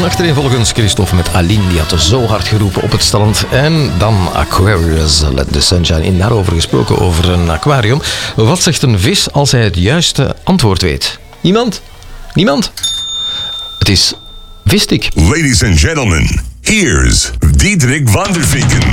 Achtereenvolgens Christophe met Aline, die had zo hard geroepen op het strand. En dan Aquarius, Let the Sunshine in. Daarover gesproken, over een aquarium. Wat zegt een vis als hij het juiste antwoord weet? Niemand? Niemand? Het is vistik. Ladies and gentlemen, here's Diederik van der Vinken.